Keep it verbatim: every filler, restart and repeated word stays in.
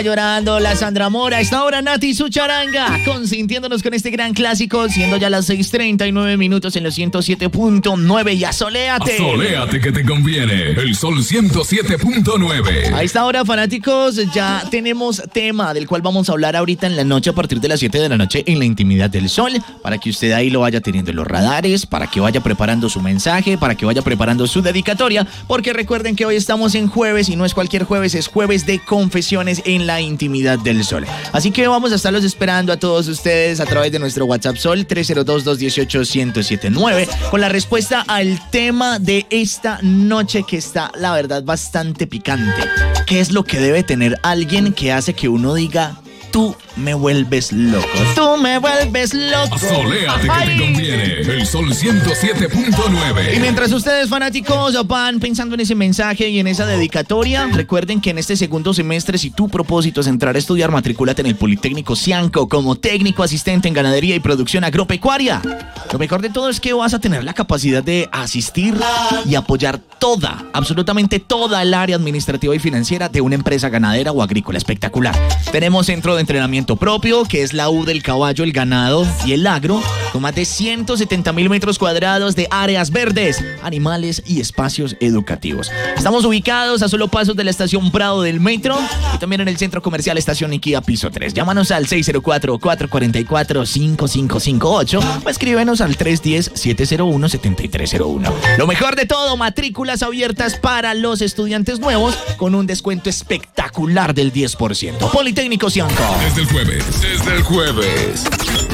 Llorando la Sandra Mora, a esta hora Nati y su charanga, consintiéndonos con este gran clásico, siendo ya las seis treinta y nueve minutos en los ciento siete punto nueve y asoléate. Asoléate que te conviene, el Sol ciento siete punto nueve. A esta hora, fanáticos, ya tenemos tema del cual vamos a hablar ahorita en la noche a partir de las siete de la noche en la intimidad del Sol, para que usted ahí lo vaya teniendo en los radares, para que vaya preparando su mensaje, para que vaya preparando su dedicatoria, porque recuerden que hoy estamos en jueves y no es cualquier jueves, es jueves de confesiones en la La intimidad del Sol. Así que vamos a estarlos esperando a todos ustedes a través de nuestro WhatsApp Sol tres cero dos, dos uno ocho, uno cero siete nueve con la respuesta al tema de esta noche, que está, la verdad, bastante picante. ¿Qué es lo que debe tener alguien que hace que uno diga: tú me vuelves loco, tú me vuelves loco? Asoléate que te conviene, el Sol ciento siete punto nueve. Y mientras ustedes, fanáticos, van pensando en ese mensaje y en esa dedicatoria, recuerden que en este segundo semestre, si tu propósito es entrar a estudiar, matricúlate en el Politécnico Cianco como técnico asistente en ganadería y producción agropecuaria. Lo mejor de todo es que vas a tener la capacidad de asistir y apoyar toda, absolutamente toda el área administrativa y financiera de una empresa ganadera o agrícola. Espectacular. Tenemos centro de entrenamiento propio, que es la U del caballo, el ganado y el agro, con más de ciento setenta mil metros cuadrados de áreas verdes, animales y espacios educativos. Estamos ubicados a solo pasos de la estación Prado del metro y también en el centro comercial Estación Iquía, piso tres. Llámanos al seis cero cuatro, cuatro cuatro cuatro, cinco cinco cinco ocho o escríbenos al tres uno cero, siete cero uno, siete tres cero uno. Lo mejor de todo, matrículas abiertas para los estudiantes nuevos con un descuento espectacular del diez por ciento. Politécnico Cianco. Desde el jueves, desde el jueves.